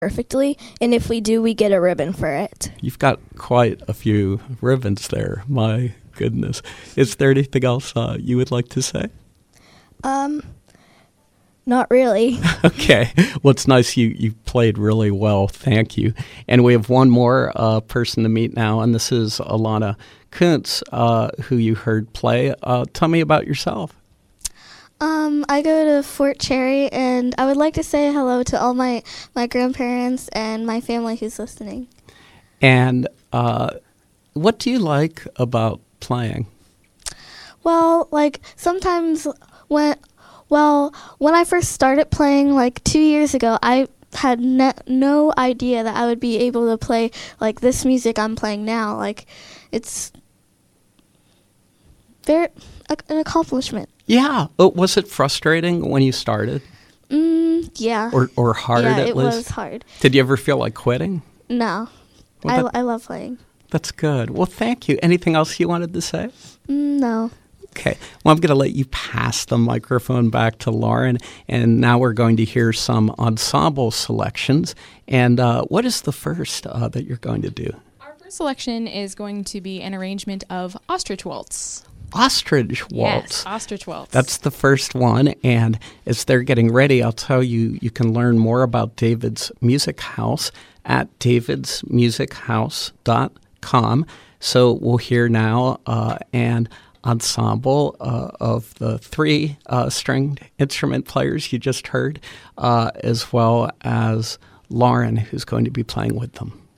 perfectly, and if we do, we get a ribbon for it. You've got quite a few ribbons there. My goodness. Is there anything else you would like to say? Not really. Okay. Well, it's nice you played really well. Thank you. And we have one more person to meet now, and this is Alana Kuntz, who you heard play. Tell me about yourself. I go to Fort Cherry, and I would like to say hello to all my grandparents and my family who's listening. And what do you like about playing? Well, sometimes when I first started playing 2 years ago, I had no idea that I would be able to play this music I'm playing now. It's very an accomplishment. Yeah. Was it frustrating when you started? Yeah. Or hard at least? Yeah, it was hard. Did you ever feel like quitting? No. Well, I love playing. That's good. Well, thank you. Anything else you wanted to say? No. Okay. Well, I'm going to let you pass the microphone back to Lauren, and now we're going to hear some ensemble selections. And what is the first that you're going to do? Our first selection is going to be an arrangement of Ostrich Waltz. Ostrich Waltz. Yes, Ostrich Waltz. That's the first one, and as they're getting ready, I'll tell you, you can learn more about David's Music House at davidsmusichouse.com. So we'll hear now an ensemble of the three stringed instrument players you just heard, as well as Lauren, who's going to be playing with them.